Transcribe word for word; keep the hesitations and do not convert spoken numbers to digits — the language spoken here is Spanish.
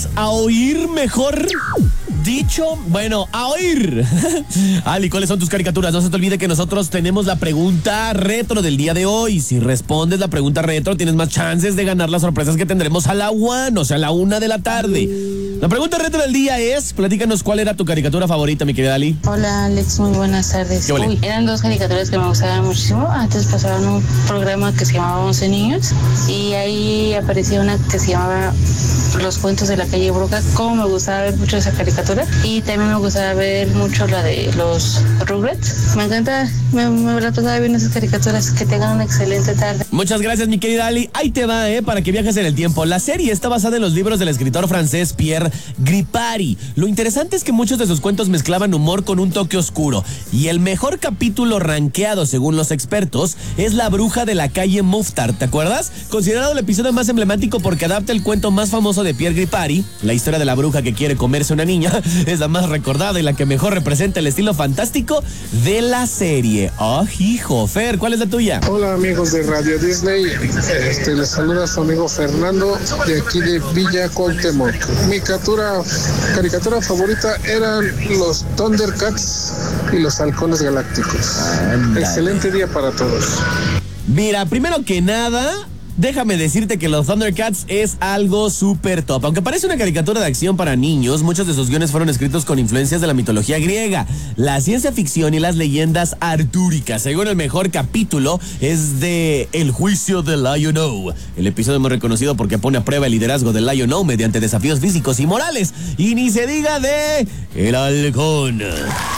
a oír mejor dicho, bueno, a oír. Ali, ¿cuáles son tus caricaturas? No se te olvide que nosotros tenemos la pregunta retro del día de hoy. Si respondes la pregunta retro, tienes más chances de ganar las sorpresas que tendremos a la one, o sea, a la una de la tarde. La pregunta retro del día es, platícanos cuál era tu caricatura favorita, mi querida Ali. Hola, Alex, muy buenas tardes. Uy, eran dos caricaturas que me gustaban muchísimo. Antes pasaban un programa que se llamaba once niños y ahí aparecía una que se llamaba Los cuentos de la calle Bruja. Como me gustaba ver mucho esa caricatura y también me gustaba ver mucho la de los Rugrats. Me encanta, me, me la pasaba viendo esas caricaturas. Que tengan una excelente tarde. Muchas gracias, mi querida Ali. Ahí te va, eh, para que viajes en el tiempo. La serie está basada en los libros del escritor francés Pierre Gripari. Lo interesante es que muchos de sus cuentos mezclaban humor con un toque oscuro. Y el mejor capítulo rankeado, según los expertos, es La bruja de la calle Mouffetard. ¿Te acuerdas? Considerado el episodio más emblemático porque adapta el cuento más famoso de Pierre Gripari, la historia de la bruja que quiere comerse una niña, es la más recordada y la que mejor representa el estilo fantástico de la serie. ¡Oh, hijo! Fer, ¿cuál es la tuya? Hola, amigos de Radio Disney. Este, les saluda su amigo Fernando de aquí de Villa Cuauhtémoc. Mi caricatura, caricatura favorita eran los Thundercats y los Halcones Galácticos. Andale. Excelente día para todos. Mira, primero que nada, déjame decirte que los Thundercats es algo súper top. Aunque parece una caricatura de acción para niños, muchos de sus guiones fueron escritos con influencias de la mitología griega, la ciencia ficción y las leyendas artúricas. Según el mejor capítulo es de El juicio de Lion-O. El episodio muy reconocido porque pone a prueba el liderazgo de Lion-O mediante desafíos físicos y morales. Y ni se diga de El halcón.